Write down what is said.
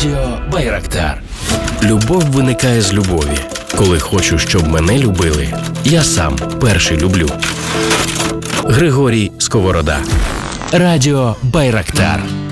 Радіо Байрактар. Любов виникає з любові. Коли хочу, щоб мене любили, я сам перший люблю. Григорій Сковорода. Радіо Байрактар.